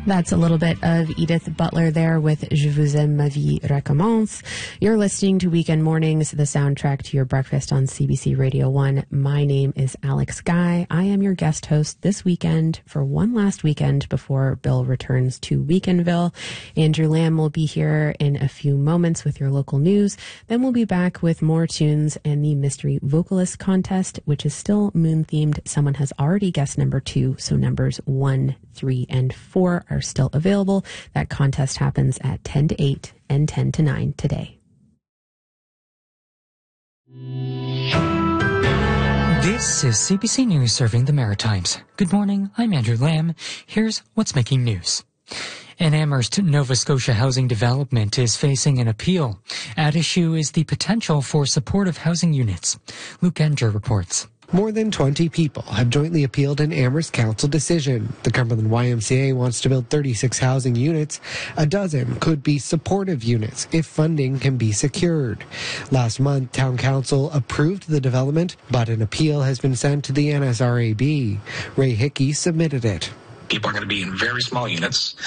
That's a little bit of Edith Butler there with Je vous aime, ma vie recommence. You're listening to Weekend Mornings, the soundtrack to your breakfast on CBC Radio 1. My name is Alex Guy. I am your guest host this weekend for one last weekend before Bill returns to Weekendville. Andrew Lamb will be here in a few moments with your local news. Then we'll be back with more tunes and the Mystery Vocalist Contest, which is still moon-themed. Someone has already guessed number 2, so numbers 1, 3, and 4 are still available. That contest happens at 10 to 8 and 10 to 9 today. This is CBC News serving the Maritimes. Good morning, I'm Andrew Lamb. Here's what's making news. An Amherst, Nova Scotia housing development is facing an appeal. At issue is the potential for supportive housing units. Luke Enger reports. More than 20 people have jointly appealed an Amherst Council decision. The Cumberland YMCA wants to build 36 housing units. A dozen could be supportive units if funding can be secured. Last month, Town Council approved the development, but an appeal has been sent to the NSRAB. Ray Hickey submitted it. People are going to be in very small units,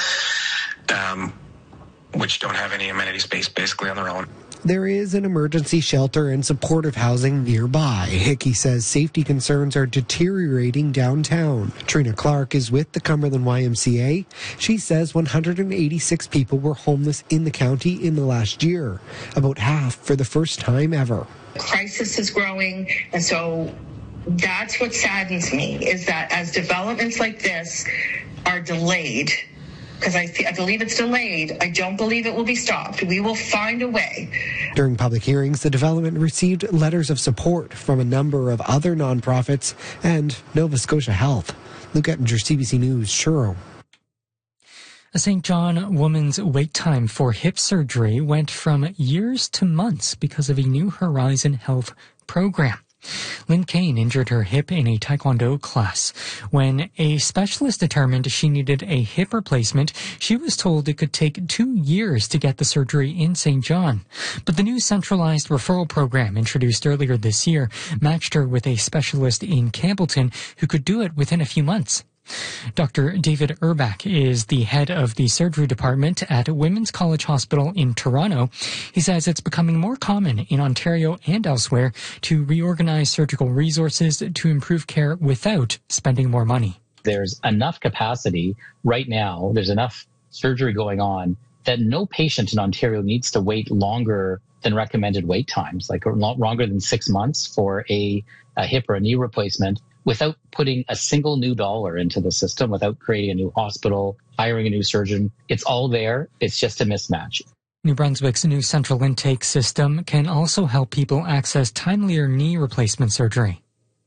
which don't have any amenity space basically on their own. There is an emergency shelter and supportive housing nearby. Hickey says safety concerns are deteriorating downtown. Trina Clark is with the Cumberland YMCA. She says 186 people were homeless in the county in the last year, about half for the first time ever. The crisis is growing, and so that's what saddens me, is that as developments like this are delayed, because I believe it's delayed, I don't believe it will be stopped. We will find a way. During public hearings, the development received letters of support from a number of other nonprofits and Nova Scotia Health. Luke Ettinger, CBC News, Truro. A St. John woman's wait time for hip surgery went from years to months because of a New Horizon Health program. Lynn Kane injured her hip in a Taekwondo class. When a specialist determined she needed a hip replacement, she was told it could take 2 years to get the surgery in St. John. But the new centralized referral program introduced earlier this year matched her with a specialist in Campbellton who could do it within a few months. Dr. David Urbach is the head of the surgery department at Women's College Hospital in Toronto. He says it's becoming more common in Ontario and elsewhere to reorganize surgical resources to improve care without spending more money. There's enough capacity right now, there's enough surgery going on that no patient in Ontario needs to wait longer than recommended wait times, like longer than 6 months for a hip or a knee replacement, without putting a single new dollar into the system, without creating a new hospital, hiring a new surgeon. It's all there. It's just a mismatch. New Brunswick's new central intake system can also help people access timelier knee replacement surgery.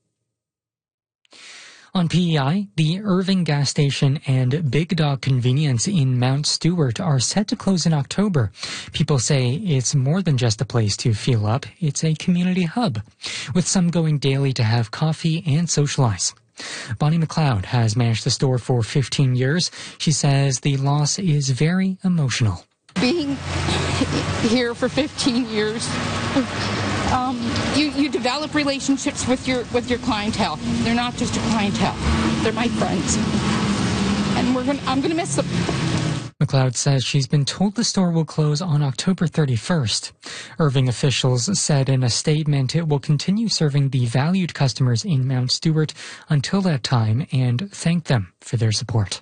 On PEI, the Irving gas station and Big Dog convenience in Mount Stewart are set to close in October. People say it's more than just a place to fuel up, it's a community hub, with some going daily to have coffee and socialize. Bonnie McLeod has managed the store for 15 years. She says the loss is very emotional. Being here for 15 years, you develop relationships with your clientele. They're not just your clientele; they're my friends, and I'm gonna miss them. McLeod says she's been told the store will close on October 31st. Irving officials said in a statement it will continue serving the valued customers in Mount Stewart until that time and thank them for their support.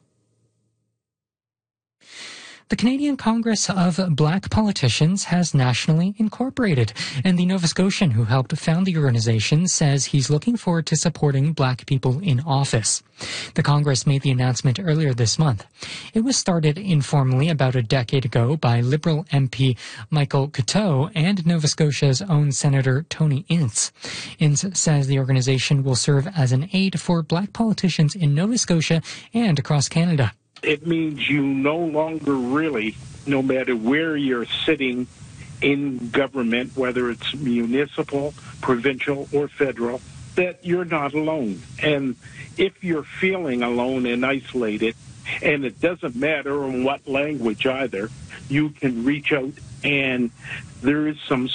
The Canadian Congress of Black Politicians has nationally incorporated, and the Nova Scotian who helped found the organization says he's looking forward to supporting black people in office. The Congress made the announcement earlier this month. It was started informally about a decade ago by Liberal MP Michael Coteau and Nova Scotia's own Senator Tony Ince. Ince says the organization will serve as an aid for black politicians in Nova Scotia and across Canada. It means you no longer really, no matter where you're sitting in government, whether it's municipal, provincial, or federal, that you're not alone. And if you're feeling alone and isolated, and it doesn't matter in what language either, you can reach out, and there is some